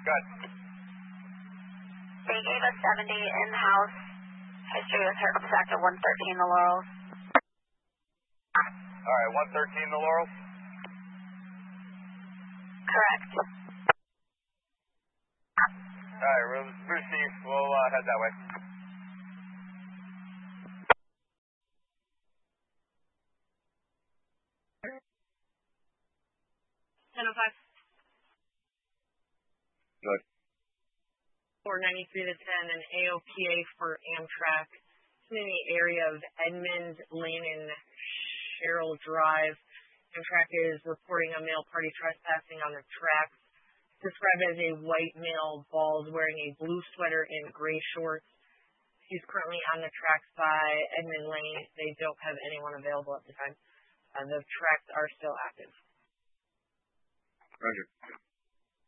Good. They gave us 70 in-house. History was circumspect at 113 The Laurels. All right, 113 The Laurels? Correct. All right, receive. We'll head that way. 10:05. Good. 493 to 10, an AOPA for Amtrak. It's in the area of Edmund Lane and Sherrill Drive. Amtrak is reporting a male party trespassing on the tracks. Described as a white male, bald, wearing a blue sweater and gray shorts. He's currently on the tracks by Edmund Lane. They don't have anyone available at the time. The tracks are still active. Roger.